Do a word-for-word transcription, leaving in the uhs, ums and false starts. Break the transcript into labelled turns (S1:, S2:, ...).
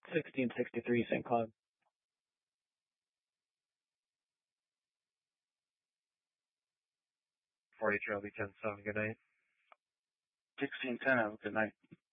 S1: sixteen sixty-three Saint Cloud.
S2: forty Charlie ten seven, good night.
S3: sixteen ten, have a good night.